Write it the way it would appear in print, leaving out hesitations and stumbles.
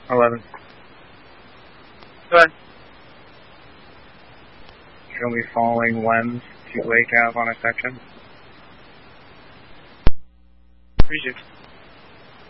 11. Go ahead. Show me following lens to Lake Ave on a section. Reject.